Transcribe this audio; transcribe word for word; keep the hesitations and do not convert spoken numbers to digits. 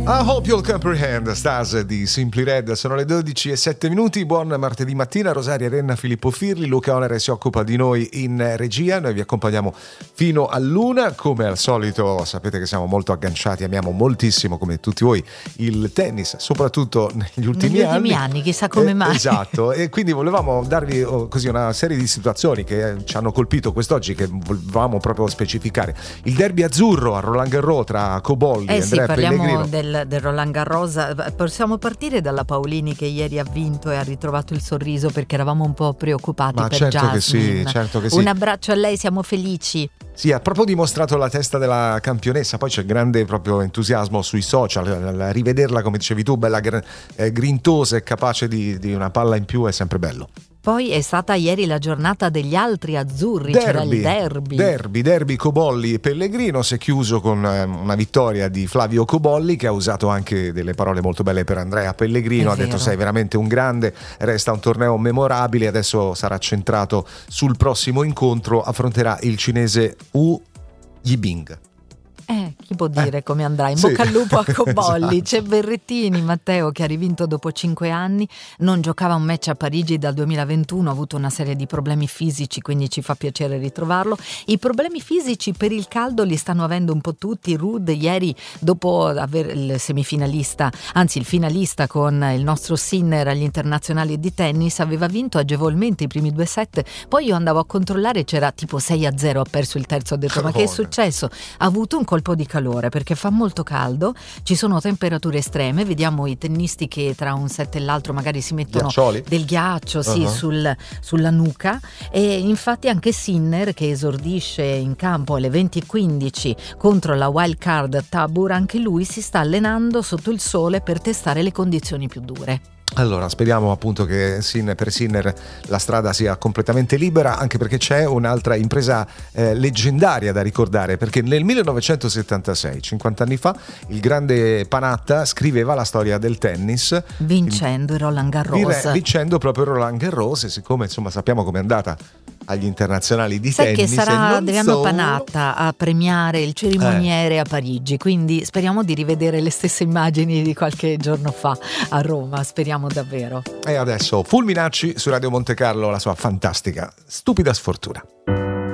I hope you'll comprehend, Stars di Simply Red. Sono le dodici e sette minuti, buon martedì mattina. Rosaria Renna, Filippo Firli, Luca Onere si occupa di noi in regia. Noi vi accompagniamo fino all'una. Come al solito sapete che siamo molto agganciati, amiamo moltissimo come tutti voi il tennis, soprattutto negli ultimi negli anni. ultimi anni, chissà come eh, mai. Esatto, e quindi volevamo darvi oh, così una serie di situazioni che ci hanno colpito quest'oggi, che volevamo proprio specificare. Il derby azzurro a Roland Garros tra Cobolli e eh sì, Andrea parliamo Pellegrino. del del Roland Garros. Possiamo partire dalla Paolini, che ieri ha vinto e ha ritrovato il sorriso, perché eravamo un po' preoccupati Ma per certo Jasmine. che sì, certo che sì. Un abbraccio a lei, siamo felici. Sì, ha proprio dimostrato la testa della campionessa. Poi c'è grande proprio entusiasmo sui social, a rivederla, come dicevi tu, bella eh, grintosa e capace di, di una palla in più, è sempre bello. Poi è stata ieri la giornata degli altri azzurri, derby, c'era il derby. Derby, derby Cobolli e Pellegrino. Si è chiuso con una vittoria di Flavio Cobolli, che ha usato anche delle parole molto belle per Andrea Pellegrino. È ha vero. detto: sei veramente un grande, resta un torneo memorabile. Adesso sarà centrato sul prossimo incontro, affronterà il cinese Wu Yibing. Eh, chi può dire eh, come andrà? In sì. bocca al lupo a Cobolli. Esatto. C'è Berrettini, Matteo, che ha rivinto dopo cinque anni, non giocava un match a Parigi dal duemilaventuno, ha avuto una serie di problemi fisici, quindi ci fa piacere ritrovarlo. I problemi fisici per il caldo li stanno avendo un po' tutti. Ruud ieri, dopo aver il semifinalista, anzi il finalista con il nostro Sinner agli internazionali di tennis, aveva vinto agevolmente i primi due set, poi io andavo a controllare, c'era tipo sei a zero, ha perso il terzo, ho detto ma che è successo? Ha avuto un colpo di calore, perché fa molto caldo, ci sono temperature estreme, vediamo i tennisti che tra un set e l'altro magari si mettono Ghiaccioli? del ghiaccio sì, Uh-huh. sul, sulla nuca, e infatti anche Sinner, che esordisce in campo alle venti e quindici contro la wild card Tabor, anche lui si sta allenando sotto il sole per testare le condizioni più dure. Allora, speriamo appunto che Sinner, per Sinner la strada sia completamente libera, anche perché c'è un'altra impresa eh, leggendaria da ricordare, perché nel millenovecentosettantasei, cinquanta anni fa, il grande Panatta scriveva la storia del tennis vincendo il Roland Garros. Vincendo proprio Roland Garros, e siccome insomma sappiamo com'è andata agli internazionali di Sai tennis, che sarà Adriano solo... Panatta a premiare il cerimoniere eh. a Parigi, quindi speriamo di rivedere le stesse immagini di qualche giorno fa a Roma, speriamo davvero. E adesso Fulminacci su Radio Monte Carlo, la sua fantastica Stupida Sfortuna.